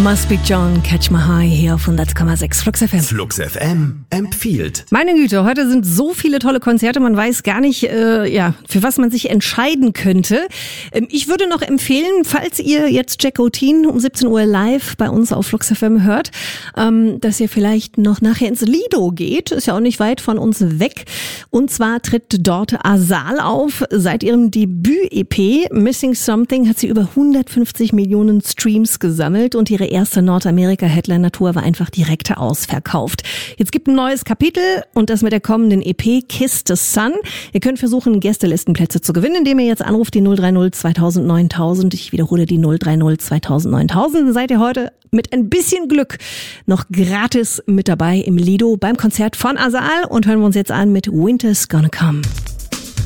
Must Be John, Catch My High hier auf 100,6 Flux FM. Flux FM empfiehlt. Meine Güte, heute sind so viele tolle Konzerte, man weiß gar nicht, für was man sich entscheiden könnte. Ich würde noch empfehlen, falls ihr jetzt Jack O'Teen um 17 Uhr live bei uns auf Flux FM hört, dass ihr vielleicht noch nachher ins Lido geht. Ist ja auch nicht weit von uns weg. Und zwar tritt dort Asal auf. Seit ihrem Debüt-EP Missing Something hat sie über 150 Millionen Streams gesammelt und ihre erste Nordamerika-Headliner-Tour war einfach direkt ausverkauft. Jetzt gibt ein neues Kapitel und das mit der kommenden EP Kiss the Sun. Ihr könnt versuchen, Gästelistenplätze zu gewinnen, indem ihr jetzt anruft die 030 2000 9000. Ich wiederhole die 030 2000 9000. Dann seid ihr heute mit ein bisschen Glück noch gratis mit dabei im Lido beim Konzert von Asal und hören wir uns jetzt an mit Winter's Gonna Come.